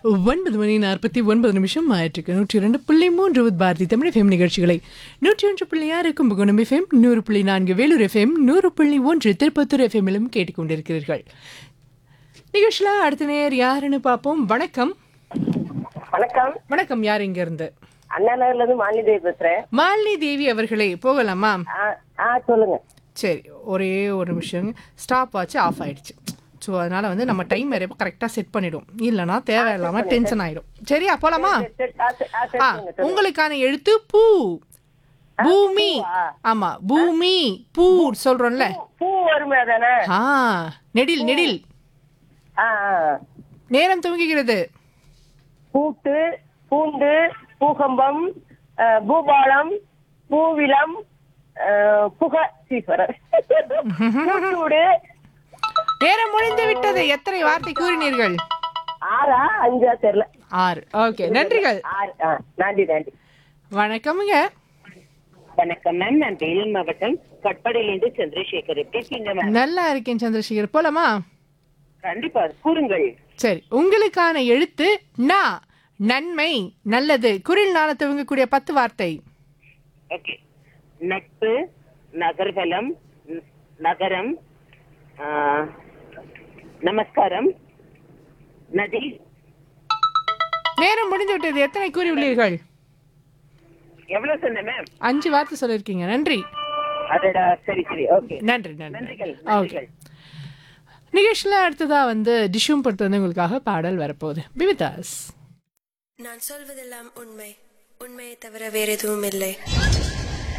9:49 ஆயிற்றுக்கு 102.3 Bharathi Tamil FM நிகழ்ச்சிகளை 101.6 Kumbakonam FM 100.4 Vellore FM 100.1 Tirupattur FMலும் கேட்டுக்கொண்டிருக்கிறீர்கள். நிகழ்ச்சியில அடுத்த நேர் யாருன்னு பார்ப்போம். வணக்கம். வணக்கம். வணக்கம். யார் இங்க இருந்து? அண்ணா நகர்ல இருந்து மாலினி தேவி பேசுறேன். மாலினி தேவி அவர்களே, போகலாமா? சொல்லுங்க. சரி, ஒரே ஒரு நிமிஷம். ஸ்டாப் வாட்ச் ஆஃப் ஆயிடுச்சு. ஸோ அதனால வந்து நம்ம டைம் வேற கரெக்டாக செட் பண்ணிடும், இல்லைன்னா தேவையில்லாமல் டென்ஷன் ஆயிடும். சரியா, போலாமா? உங்களுக்கான எழுத்து பூ. பூமி. ஆமா, பூமி பூ சொல்றோம்ல. பூ வருமே அதானே? நெடில் நெடில். நேரம் துவங்குகிறது. பூட்டு, பூண்டு, பூகம்பம், பூபாலம், பூவிலம், புகசீஸ்வரர். நேரம் முடிந்து விட்டது. எத்தனை வார்த்தை கூறினீர்கள்? 6 5 தெரியல. 6. ஓகே, நன்றிகள். நன்றி நன்றி. வணக்கம்ங்க. வணக்கம் மேம். நான் வேலூர் மாவட்டம் கட்பாடியிலிருந்து சந்திரசேகர். எப்படி இருக்கீங்க மேம்? நல்லா இருக்கேன் சந்திரசேகர். போலாமா? கண்டிப்பா, கூறுங்கள். சரி, உங்களுக்கான எழுத்து நா. நன்மை, நல்லது. குரில் நாள துவங்கக்கூடிய 10 வார்த்தை. ஓகே. நட்பு, நகர்வலம், நகரம், நமஸ்காரம், நதி. நேரம் முடிந்து விட்டது. எத்தனை கூறி உள்ளீர்கள்? எவ்வளவு சொன்னேன் மேம்? 5 வார்த்தை சொல்லிருக்கீங்க. நன்றி. அதடா, சரி சரி. ஓகே, நன்றி நன்றி. நன்றிகள். ஓகே, நிகழ்ச்சியில் அடுத்ததா வந்து டிஷும் பொறுத்து வந்து உங்களுக்காக பாடல் வரப்போகுது. பிவிதாஸ். நான் சொல்வதெல்லாம் உண்மை, உண்மையை தவிர வேற எதுவும் இல்லை.